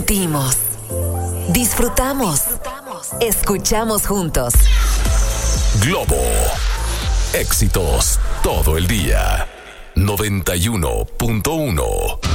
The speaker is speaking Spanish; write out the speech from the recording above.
Sentimos. Disfrutamos. Escuchamos juntos. Globo. Éxitos todo el día. 91.1